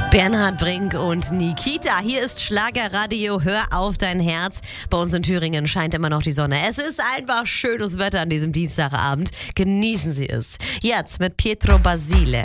Bernhard Brink und Nikita. Hier ist Schlagerradio. Hör auf dein Herz. Bei uns in Thüringen scheint immer noch die Sonne. Es ist einfach schönes Wetter an diesem Dienstagabend. Genießen Sie es. Jetzt mit Pietro Basile.